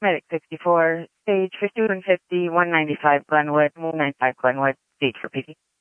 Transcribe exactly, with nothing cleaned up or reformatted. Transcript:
Medic sixty-four, stage fifty-one fifty, one ninety-five Glenwood, one ninety-five Glenwood, stage for P D.